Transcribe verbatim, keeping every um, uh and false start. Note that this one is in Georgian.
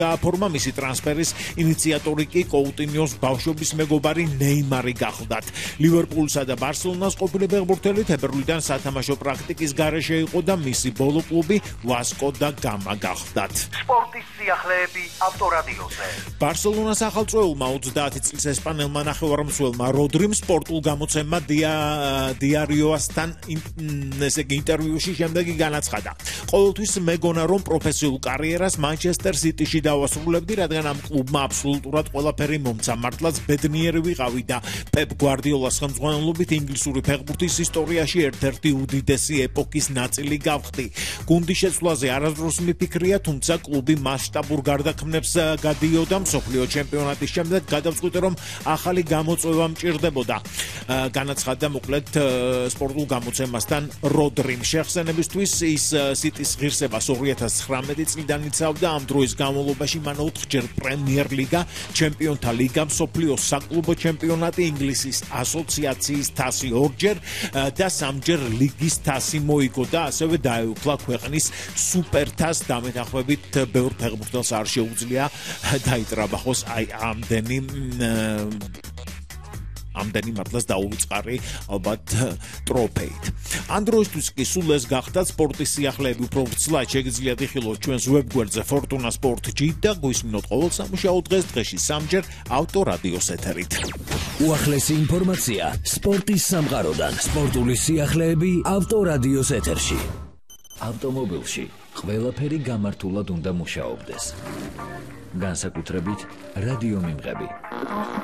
გააფორმა მისი ტრანსფერის ინიციატორი კი კოუტინიოს ბავშვობის მეგობარი ნეიმარი გახლდათ. ლივერპულსა და ბარსელონას ყოფილი ფეხბურთელი თებერვლიდან სათამაშო პრაქტიკის გარეშე იყო და მისი ბოლო კლუბი ვასკო და გამა გახლდათ. სპორტის სიახლეები ავტორადიოზე. ბარსელონას ახალწვეულმა ოცდაათი წლის ესპანელმა ნახევარმცველმა როდრიმ სპორტულ გამოცემა დიარიოსთან ესე იგი ინტერვიუში შემდეგი განაცხადა. ყოველთვის მეგონა რომ პროფესიულ კარიერას მანჩესტერ სიტიში დავასრულებდი, რადგან ამ კლუბმა აბსოლუტურად ყველაფერი მომცა. მართლაც ბედნიერი ვიყავი და პეპ გვარდიოლას ხელმძღვანელობით ინგლისური ფეხბურთის ისტორიაში ერთ-ერთი უდიდესი ეპოქის ნაწილი გავხდი. გუნდის შეცვლაზე არასდროს მიფიქრია, თუმცა კლუბი მასშტაბურ გარდაქმნებს გადიოდა. მსოფლიო ჩემპიონატის შემდეგ გადავწყვიტე, რომ ახალი გამოწვევა მჭირდებოდა. განაცხადა მოკლედ სპორტულ გამოცემასთან როდრიმ. შეხსენებისთვის ის სიტის ღირსებას ორი ათას ცხრამეტი წლიდან იცავდა. ამ დროის განმავლობაში მან ოთხჯერ პრემიერ ლიგა, ჩემპიონთა ლიგა, მსოფლიოს საკლუბო ჩემპიონატი, ინგლისის ასოციაციის თასი ორჯერ და სამჯერ ლიგის თასი მოიგო და ასევე დაეუფლა ქვეყნის სუპერთასს. დამეთანხმებით ბევრ ფეხბურთელს არ შეუძლია დაიტრაბახოს აი ამდენი ამდენი მართლაც დაუვიწყარი ალბათ ტროფეით. ამ დროისთვის კი სულ ეს გახდა სპორტის სიახლეები უფრო ვრცლად შეგიძლიათ იხილოთ ჩვენს ვებგვერდზე Fortuna Sport G და გვისმინოთ ყოველ სამუშაო დღეს დღეში სამჯერ ავტორადიოს ეთერით. უახლესი ინფორმაცია სპორტის სამყაროდან. სპორტული სიახლეები ავტორადიოს ეთერში. ავტომობილში ყველაფერი გამართულად უნდა მუშაობდეს. განსაკუთრებით რადიო მიმღები.